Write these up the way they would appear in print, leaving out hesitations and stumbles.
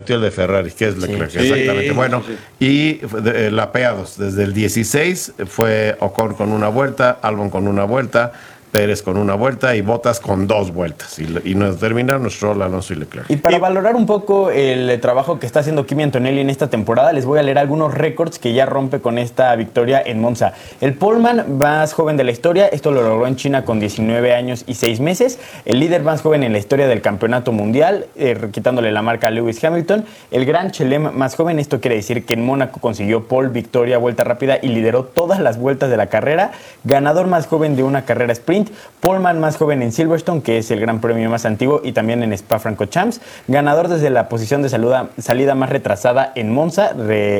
metió el de Ferrari, que es Leclerc, Sí. exactamente. Sí, Bueno, sí. y lapeados, desde el 16 fue Ocon con una vuelta, Albon con una vuelta, Pérez con una vuelta y Bottas con 2 vueltas. Y nos terminaron Stroll, Alonso y Leclerc. Y para valorar un poco el trabajo que está haciendo Kimi Antonelli en esta temporada, les voy a leer algunos récords que ya rompe con esta victoria en Monza. El poleman más joven de la historia, esto lo logró en China con 19 años y 6 meses. El líder más joven en la historia del campeonato mundial, quitándole la marca a Lewis Hamilton. El Gran Chelem más joven, esto quiere decir que en Mónaco consiguió pole, victoria, vuelta rápida y lideró todas las vueltas de la carrera. Ganador más joven de una carrera sprint. Poleman más joven en Silverstone, que es el gran premio más antiguo, y también en Spa-Francorchamps. Ganador desde la posición de salida más retrasada en Monza,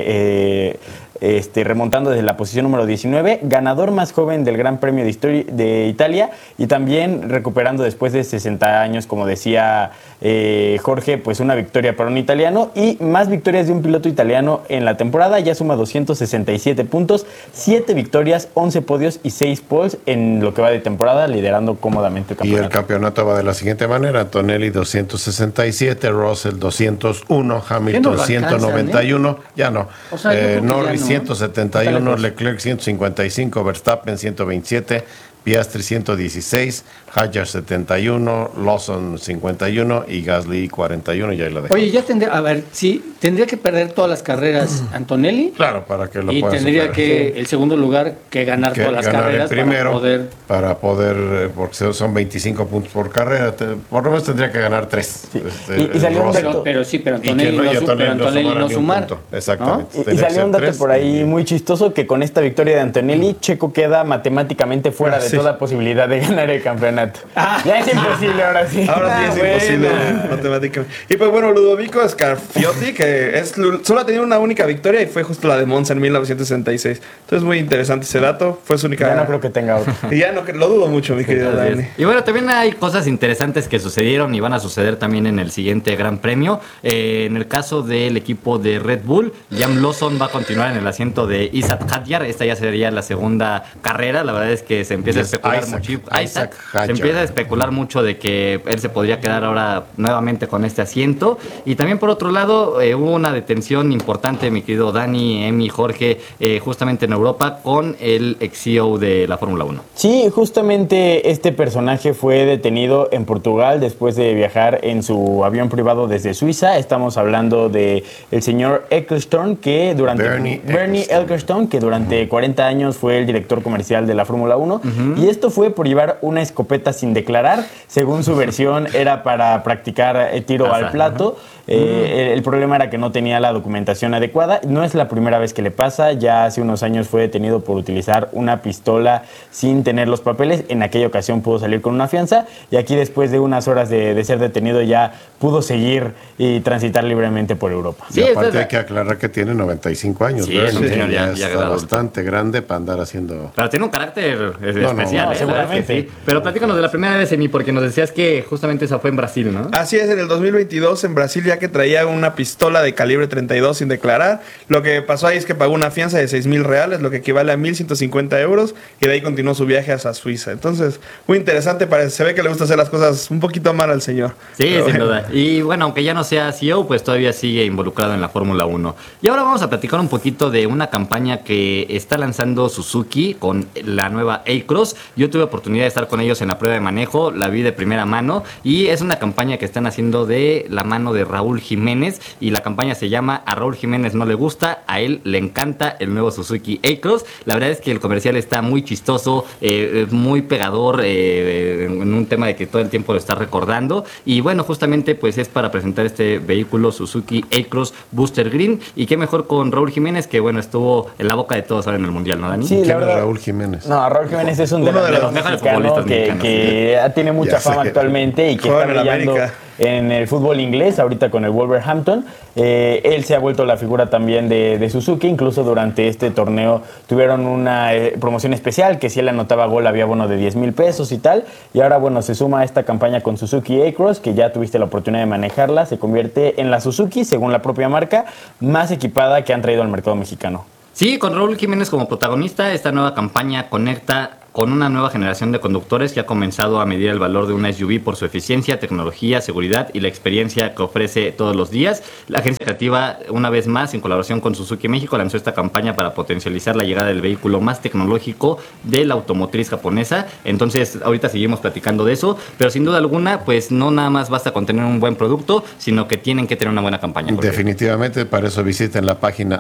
remontando desde la posición número 19. Ganador más joven del Gran Premio de Italia y también recuperando después de 60 años, como decía Jorge, pues una victoria para un italiano y más victorias de un piloto italiano en la temporada. Ya suma 267 puntos, 7 victorias, 11 podios y 6 poles en lo que va de temporada, liderando cómodamente el campeonato. Y el campeonato va de la siguiente manera: Antonelli 267, Russell 201, Hamilton 191, ya no. O sea, Norris ya no. 171, Leclerc 155, Verstappen 127, Piastri 116, Hadjar 71, Lawson 51 y Gasly 41, y ahí lo dejo. Oye, ya tendría, a ver, sí, tendría que perder todas las carreras Antonelli. Claro, para que lo Y pueda tendría superar. que, el segundo lugar, que ganar Que todas las ganar carreras el primero para poder... porque son 25 puntos por carrera, por lo menos tendría que ganar 3. Sí. Y salió un dato. Pero Antonelli y que Antonelli no ni un sumar. punto. Exactamente. Y Tendría que salió un ser dato 3 por ahí y- muy chistoso, que con esta victoria de Antonelli, Checo queda matemáticamente fuera de toda posibilidad de ganar el campeonato. Ya es imposible ahora sí. Ahora sí es imposible matemáticamente. Y pues bueno, Ludovico Scarfiotti, que solo ha tenido una única victoria y fue justo la de Monza en 1966. Entonces muy interesante ese dato. Fue su única... Ya no creo que tenga otro. Y ya no, lo dudo mucho, mi querido Así es. Dani. Y bueno, también hay cosas interesantes que sucedieron y van a suceder también en el siguiente Gran Premio. En el caso del equipo de Red Bull, Liam Lawson va a continuar en el asiento de Isaac Hadjar. Esta ya sería la segunda carrera. La verdad es que se empieza a especular mucho. Isaac Hadjar. Se empieza a especular mucho de que él se podría quedar ahora nuevamente con este asiento. Y también por otro lado, hubo una detención importante, mi querido Dani, Emi, Jorge, justamente en Europa con el ex CEO de la Fórmula 1. Sí, justamente este personaje fue detenido en Portugal después de viajar en su avión privado desde Suiza. Estamos hablando de el señor Ecclestone, que durante Bernie Ecclestone, que durante 40 años fue el director comercial de la Fórmula 1. Y esto fue por llevar una escopeta sin declarar. Según su versión, era para practicar tiro al plato. El problema era que no tenía la documentación adecuada. No es la primera vez que le pasa. Ya hace unos años fue detenido por utilizar una pistola sin tener los papeles. En aquella ocasión pudo salir con una fianza. Y aquí, después de unas horas de ser detenido, ya pudo seguir y transitar libremente por Europa. Y aparte hay que aclarar que tiene 95 años. Sí, ¿verdad? es un señor ya está grande. bastante grande para andar haciendo... Pero tiene un carácter especial, no, seguramente. Sí. Pero platícanos de la primera vez, Emi, porque nos decías que justamente esa fue en Brasil, ¿no? Así es, en el 2022 en Brasil, ya que traía una pistola de calibre 32 sin declarar. Lo que pasó ahí es que pagó una fianza de 6,000 reales, lo que equivale a 1,150 euros, y de ahí continuó su viaje hacia Suiza. Entonces, muy interesante, se ve que le gusta hacer las cosas un poquito mal al señor. Sí, Pero sin bueno. duda. Y bueno, aunque ya no sea CEO, pues todavía sigue involucrado en la Fórmula 1. Y ahora vamos a platicar un poquito de una campaña que está lanzando Suzuki con la nueva A-Cross. Yo tuve oportunidad de estar con ellos en la prueba de manejo, la vi de primera mano, y es una campaña que están haciendo de la mano de Raúl Jiménez, y la campaña se llama A Raúl Jiménez no le gusta, a él le encanta el nuevo Suzuki A-Cross. La verdad es que el comercial está muy chistoso, muy pegador, en un tema de que todo el tiempo lo está recordando. Y bueno, justamente pues es para presentar este vehículo Suzuki A-Cross Booster Green, y qué mejor con Raúl Jiménez, que bueno, estuvo en la boca de todos ahora en el Mundial, ¿no, Dani? Sí, ¿Quién la es verdad. Raúl Jiménez? No, Raúl Jiménez es un Uno de delantero los mejores mexicano futbolistas que mexicanos, tiene mucha Ya fama sé. actualmente y que Juega está en el brillando América. en el fútbol inglés, ahorita con el Wolverhampton. Él se ha vuelto la figura también de Suzuki. Incluso durante este torneo tuvieron una promoción especial, que si él anotaba gol había bono de 10,000 pesos y tal. Y ahora, bueno, se suma a esta campaña con Suzuki A-Cross, que ya tuviste la oportunidad de manejarla. Se convierte en la Suzuki, según la propia marca, más equipada que han traído al mercado mexicano. Sí, con Raúl Jiménez como protagonista, esta nueva campaña conecta con una nueva generación de conductores que ha comenzado a medir el valor de una SUV por su eficiencia, tecnología, seguridad y la experiencia que ofrece todos los días. La agencia creativa, una vez más, en colaboración con Suzuki México, lanzó esta campaña para potencializar la llegada del vehículo más tecnológico de la automotriz japonesa. Entonces, ahorita seguimos platicando de eso, pero sin duda alguna, pues no nada más basta con tener un buen producto, sino que tienen que tener una buena campaña. Definitivamente, para eso visiten la página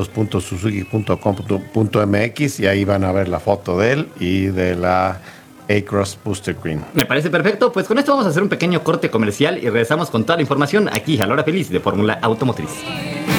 autos.suzuki.com.mx y ahí van a ver la foto de él y de la A-Cross Booster Green. Me parece perfecto, pues con esto vamos a hacer un pequeño corte comercial y regresamos con toda la información aquí a La Hora Feliz de Fórmula Automotriz.